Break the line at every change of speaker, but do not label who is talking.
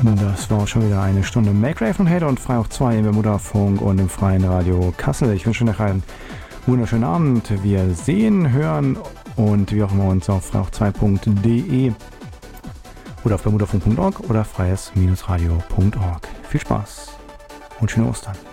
Das war auch schon wieder eine Stunde Make von Hater und Frei auf 2 im Mutterfunk und im Freien Radio Kassel. Ich wünsche euch einen wunderschönen Abend. Wir sehen, hören und wie auch immer uns auf freiauf2.de oder auf bermudafunk.org oder freies-radio.org. Viel Spaß und schöne Ostern.